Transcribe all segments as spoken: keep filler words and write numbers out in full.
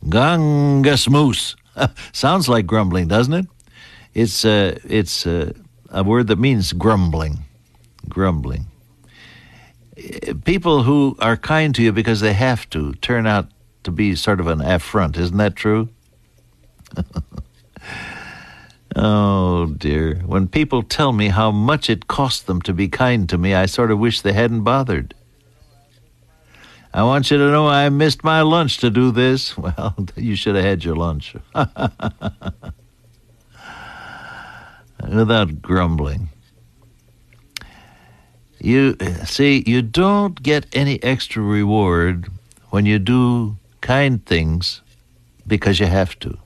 Gungus moose. Sounds like grumbling, doesn't it? It's uh, it's uh, a word that means grumbling. Grumbling. People who are kind to you because they have to turn out to be sort of an affront. Isn't that true? Oh, dear. When people tell me how much it cost them to be kind to me, I sort of wish they hadn't bothered. I want you to know I missed my lunch to do this. Well, you should have had your lunch. Without grumbling. You see, you don't get any extra reward when you do kind things because you have to.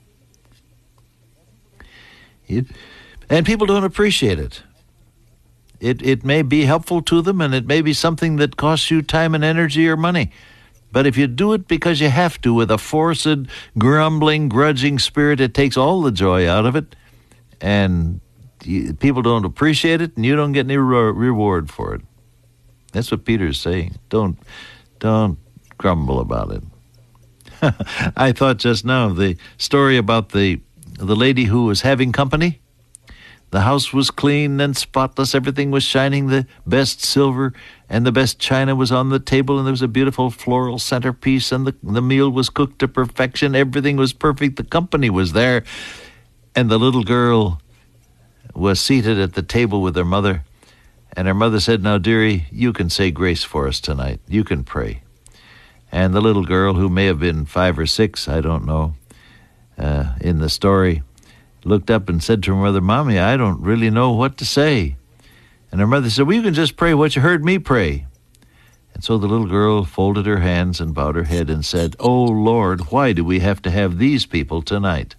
You, and people don't appreciate it. It it may be helpful to them, and it may be something that costs you time and energy or money. But if you do it because you have to, with a forced, grumbling, grudging spirit, it takes all the joy out of it, and you, people don't appreciate it, and you don't get any re- reward for it. That's what Peter's saying. Don't, don't grumble about it. I thought just now of the story about the the lady who was having company. The house was clean and spotless. Everything was shining. The best silver and the best china was on the table, and there was a beautiful floral centerpiece, and the, the meal was cooked to perfection. Everything was perfect. The company was there, and the little girl was seated at the table with her mother, and her mother said, "Now, dearie, you can say grace for us tonight. You can pray." And the little girl, who may have been five or six, I don't know, uh, in the story, looked up and said to her mother, "Mommy, I don't really know what to say." And her mother said, "Well, you can just pray what you heard me pray." And so the little girl folded her hands and bowed her head and said, "Oh, Lord, why do we have to have these people tonight?"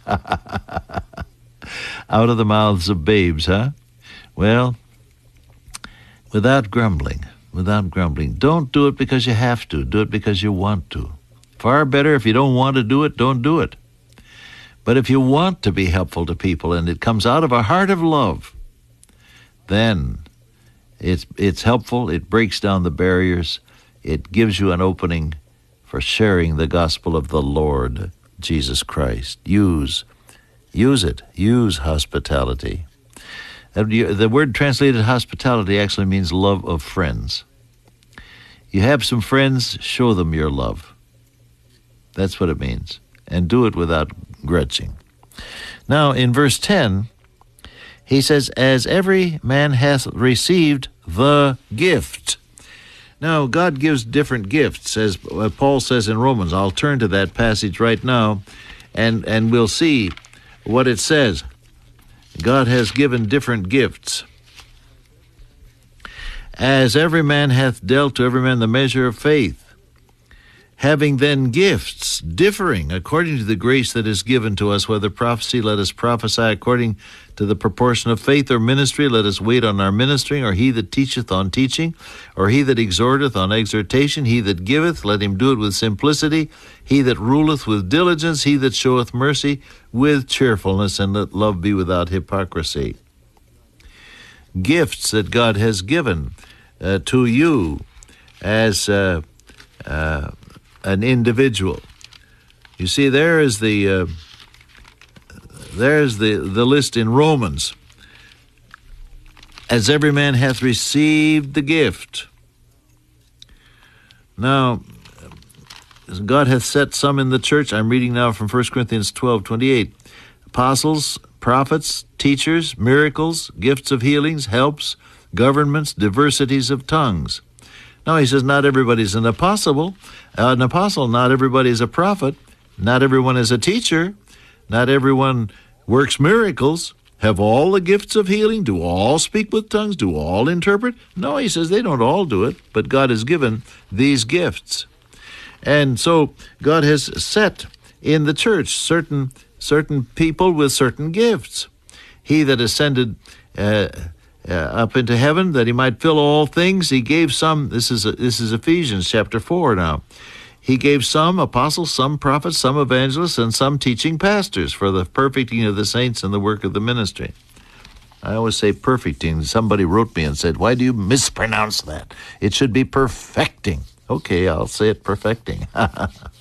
Out of the mouths of babes, huh? Well, without grumbling, without grumbling. Don't do it because you have to. Do it because you want to. Far better if you don't want to do it, don't do it. But if you want to be helpful to people and it comes out of a heart of love, then it's it's helpful. It breaks down the barriers. It gives you an opening for sharing the gospel of the Lord Jesus Christ. Use, use it. Use hospitality. The word translated hospitality actually means love of friends. You have some friends, show them your love. That's what it means. And do it without grudging. Now, in verse ten, he says, "As every man hath received the gift." Now, God gives different gifts, as Paul says in Romans. I'll turn to that passage right now, and, and we'll see what it says. God has given different gifts. "As every man hath dealt to every man the measure of faith, having then gifts differing according to the grace that is given to us, whether prophecy, let us prophesy according to the proportion of faith, or ministry, let us wait on our ministering, or he that teacheth on teaching, or he that exhorteth on exhortation, he that giveth, let him do it with simplicity, he that ruleth with diligence, he that showeth mercy with cheerfulness, and let love be without hypocrisy." Gifts that God has given uh, to you as uh, uh, an individual. You see, there is the uh, there's the, the list in Romans. "As every man hath received the gift." Now, God hath set some in the church. I'm reading now from First Corinthians twelve twenty-eight. Apostles, prophets, teachers, miracles, gifts of healings, helps, governments, diversities of tongues. Now, he says not everybody's an apostle. Uh, an apostle, not everybody's a prophet. Not everyone is a teacher. Not everyone works miracles. Have all the gifts of healing? Do all speak with tongues? Do all interpret? No, he says they don't all do it, but God has given these gifts. And so God has set in the church certain certain people with certain gifts. He that ascended uh, uh, up into heaven, that he might fill all things, he gave some. This is this is Ephesians chapter four now. He gave some apostles, some prophets, some evangelists, and some teaching pastors for the perfecting of the saints and the work of the ministry. I always say perfecting. Somebody wrote me and said, "Why do you mispronounce that? It should be perfecting." Okay, I'll say it perfecting.